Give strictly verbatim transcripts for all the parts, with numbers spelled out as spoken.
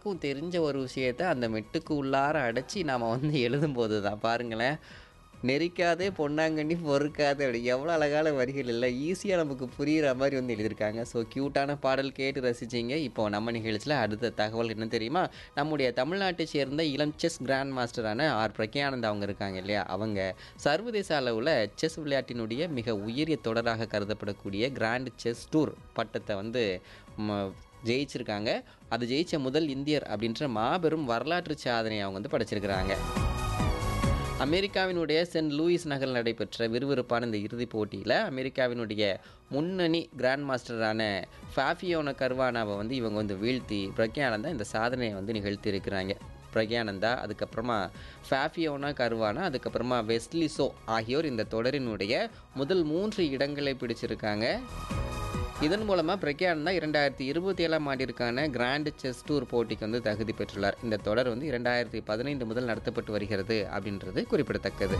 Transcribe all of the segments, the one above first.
எல்லாருக்கும் தெரிஞ்ச ஒரு விஷயத்த அந்த மெட்டுக்கு உள்ளார அடைச்சி நாம வந்து எழுதும்போது தான் பாருங்களேன், "நெரிக்காதே பொன்னாங்கண்ணி பொறுக்காதே" அப்படி எவ்வளோ அழகான வரிகள் இல்ல. ஈஸியா நமக்கு புரியிற மாரி வந்து எழுதியிருக்காங்க. ஸோ கியூட்டான பாடல் கேட்டு ரசிச்சீங்க. இப்போ நம்ம நிகழ்ச்சியில அடுத்த தகவல் என்ன தெரியுமா? நம்முடைய தமிழ்நாட்டை சேர்ந்த இளம் செஸ் கிராண்ட் மாஸ்டரான ஆர். பிரக்யானந்தா அவங்க இருக்காங்க இல்லையா? அவங்க சர்வதேச அளவுல செஸ் விளையாட்டினுடைய மிக உயரிய தொடராக கருதப்படக்கூடிய கிராண்ட் செஸ் டூர் பட்டத்த வந்து ம ஜெயிச்சிருக்காங்க. அது ஜெயிச்ச முதல் இந்தியர் அப்படின்ற மாபெரும் வரலாற்று சாதனைய அவங்க வந்து படைச்சிருக்கிறாங்க. அமெரிக்காவினுடைய சென்ட் லூயிஸ் நகரில் நடைபெற்ற விறுவிறுப்பான இந்த இறுதிப் போட்டியில அமெரிக்காவினுடைய முன்னணி கிராண்ட் மாஸ்டரான ஃபாபியோனோ கருவானாவ வந்து இவங்க வந்து வீழ்த்தி பிரக்யானந்தா இந்த சாதனைய வந்து நிகழ்த்தியிருக்கிறாங்க. பிரக்யானந்தா, அதுக்கப்புறமா ஃபாபியோனோ கருவானா, அதுக்கப்புறமா வெஸ்லி சோ ஆகியோர் இந்த தொடரினுடைய முதல் மூன்று இடங்களை பிடிச்சிருக்காங்க. இதன் மூலமா பிரக்யானந்தா இரண்டாயிரத்தி இருபத்தி ஏழாம் ஆண்டிற்கான கிராண்ட் செஸ் டூர் போட்டிக்கு வந்து தகுதி பெற்றுள்ளார். இந்த தொடர் வந்து இரண்டாயிரத்தி பதினைந்து முதல் நடத்தப்பட்டு வருகிறது அப்படின்றது குறிப்பிடத்தக்கது.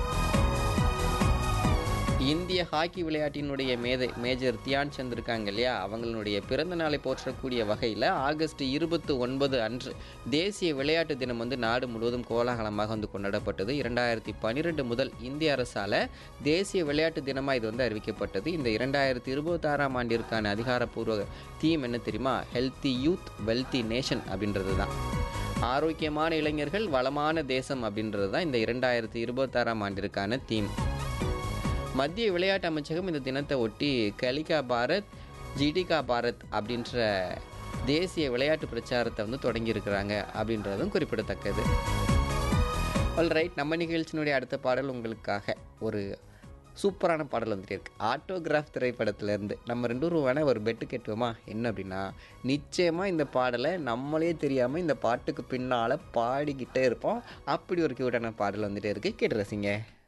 இந்திய ஹாக்கி விளையாட்டினுடைய மேதை மேஜர் தியான் சந்த் இருக்காங்க இல்லையா? அவங்களுடைய பிறந்த நாளை போற்றக்கூடிய வகையில் ஆகஸ்ட் இருபத்தி ஒன்பது அன்று தேசிய விளையாட்டு தினம் வந்து நாடு முழுவதும் கோலாகலமாக வந்து கொண்டாடப்பட்டது. இரண்டாயிரத்தி பன்னிரெண்டு முதல் இந்திய அரசால் தேசிய விளையாட்டு தினமாக இது வந்து அறிவிக்கப்பட்டது. இந்த இரண்டாயிரத்தி இருபத்தாறாம் ஆண்டிற்கான அதிகாரப்பூர்வ தீம் என்ன தெரியுமா? ஹெல்த்தி யூத் வெல்த்தி நேஷன் அப்படின்றது தான். ஆரோக்கியமான இளைஞர்கள் வளமான தேசம் அப்படின்றது தான் இந்த இரண்டாயிரத்தி இருபத்தாறாம் ஆண்டிற்கான தீம். மத்திய விளையாட்டு அமைச்சகம் இந்த தினத்தை ஒட்டி கலிகா பாரத் ஜிடிகா பாரத் அப்படின்ற தேசிய விளையாட்டு பிரச்சாரத்தை வந்து தொடங்கியிருக்கிறாங்க அப்படின்றதும் குறிப்பிடத்தக்கது. ஆல் ரைட், நம்ம நிகழ்ச்சியினுடைய அடுத்த பாடல் உங்களுக்காக ஒரு சூப்பரான பாடல் வந்துட்டு இருக்கு. ஆட்டோகிராஃப் திரைப்படத்திலேருந்து நம்ம ரெண்டு பேரும் வேணால் ஒரு பெட்டு கட்டுவோமா? என்ன அப்படின்னா, நிச்சயமாக இந்த பாடலை நம்மளே தெரியாமல் இந்த பாட்டுக்கு பின்னால் பாடிக்கிட்டே இருப்போம். அப்படி ஒரு க்யூட்டான பாடல் வந்துட்டே இருக்குது. கேட்டு ரசிங்க.